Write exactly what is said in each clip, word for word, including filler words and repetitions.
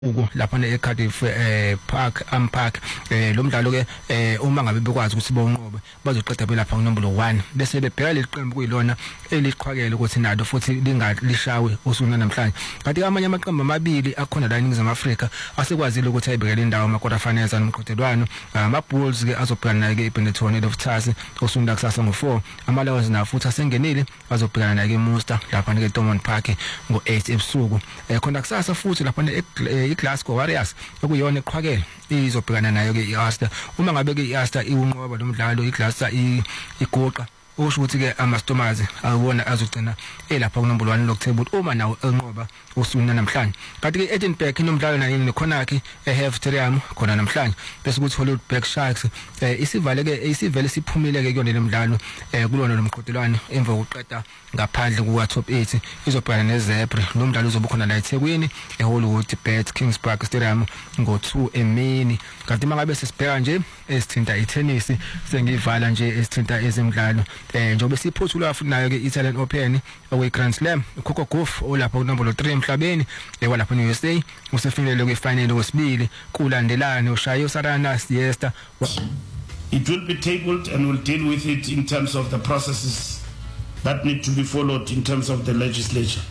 uku lapha eCardiff eh Park am Park eh lo mdlalo ke eh uma ngabe bekwazi ukuthi bonqobe bazoqeda phela lapha kunombolo one bese bebheka leqembu kuyilona eliqhwakela ukuthi nalo futhi lingalishawe usuna namhlanje kanti amanye amaqembu amabili akhona la eNingizimu Afrika asekwazile ukuthi ayibekele indawo ama quarter finals nomqhudelwano ama Bulls ke azobhekana ke iBenetton Loftus osunda kusasa ngo four ama Lions na futhi asengenile bazobhekana ke eMunster lapha ke Thomond Park ngo eight ebusuku eh khona kusasa futhi lapha iGlasgow Warriors okuyona eqhwakela izobhekana nayo ke iAster uma ngabe ke iAster iwunqoba lo mdlalo iGlasgow igoqa usho ukuthi ke amastomazi awona azogcina elapha kunombolo one loktable uma nawo enqoba usuna namhlanje kanti ke Edinburgh inomdlalo nayo nekhonakhi eHalfterium khona namhlanje bese kuthi Hollywood Sharks isivale ke isivele siphumile ke kuyona lemidlalo kulona lomqhudelwano emva kokuqeda ngaphandle kuwa top eight izobhekana neZebra lo mdlalo uzoba khona la eThekwini eHollywood Bet Kingspark Stadium ngo two emini kanti mangabe sesibheka nje esithinta itennis sengivala nje esithinta ezemidlalo eh njobe siphothulwa futhi nayo ke Italian Open okwe Grand Slam Coco Gauff olapha kunombolo three emhlabeni ewalapha eU S A usefinele kwe final wesibili kulandelane ushayo Sarana Siesta. It will be tabled and we'll deal with it in terms of the processes that need to be followed in terms of the legislature.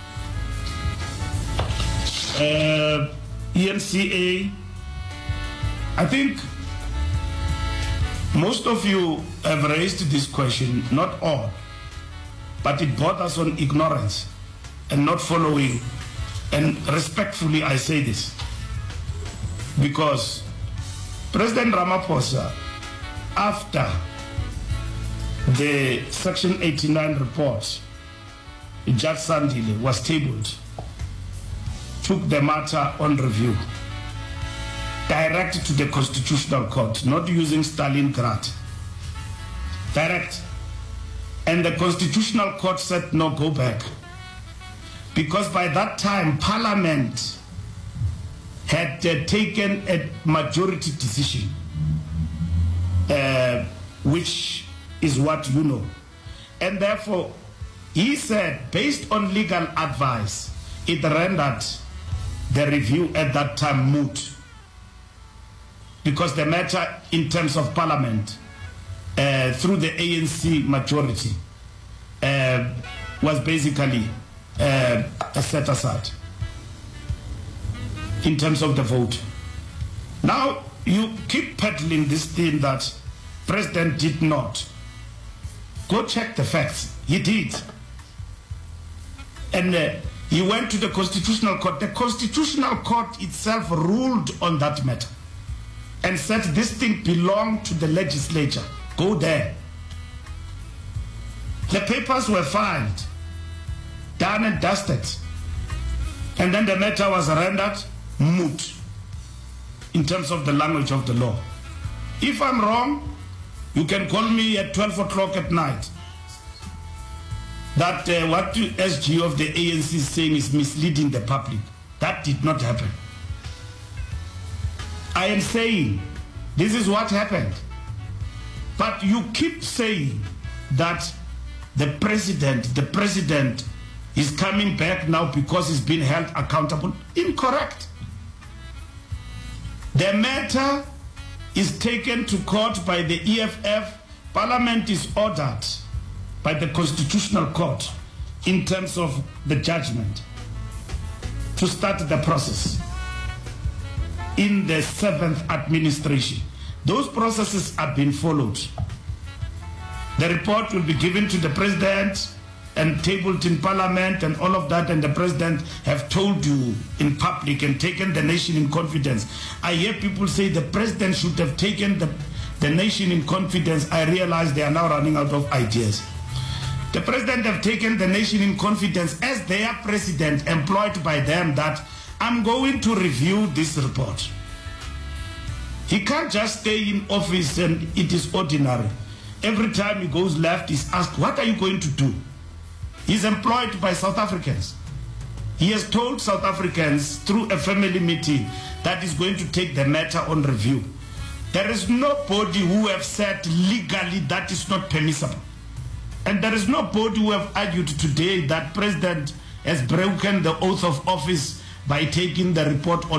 Uh, E N C A, I think most of you have raised this question, not all, but it borders on ignorance and not following. And respectfully, I say this because President Ramaphosa, after the Section eighty-nine report, Judge Sandile was tabled, took the matter on review, direct to the Constitutional Court, not using Stalingrad, direct. And the Constitutional Court said, no, go back. Because by that time, Parliament had uh, taken a majority decision, uh, which is what you know. And therefore, he said, based on legal advice, it rendered the review at that time moot. Because the matter in terms of Parliament, uh, through the A N C majority, uh, was basically uh, set aside in terms of the vote. Now, you keep peddling this thing that President did not. Go check the facts. He did. And uh, he went to the Constitutional Court. The Constitutional Court itself ruled on that matter and said this thing belonged to the legislature. Go there. The papers were filed, done and dusted. And then the matter was rendered moot in terms of the language of the law. If I'm wrong, you can call me at twelve o'clock at night. That uh, what the S G of the A N C is saying is misleading the public. That did not happen. I am saying this is what happened. But you keep saying that the president, the president is coming back now because he's been held accountable. Incorrect. The matter is taken to court by the E F F. Parliament is ordered by the Constitutional Court in terms of the judgment to start the process in the seventh administration. Those processes have been followed. The report will be given to the president and tabled in Parliament and all of that, and the president have told you in public and taken the nation in confidence. I hear people say the president should have taken the, the nation in confidence. I realize they are now running out of ideas. The president have taken the nation in confidence as their president, employed by them, that I'm going to review this report. He can't just stay in office and it is ordinary. Every time he goes left, he's asked, what are you going to do? He's employed by South Africans. He has told South Africans through a family meeting that he's going to take the matter on review. There is nobody who have said legally that is not permissible. And there is nobody who have argued today that President has broken the oath of office by taking the report on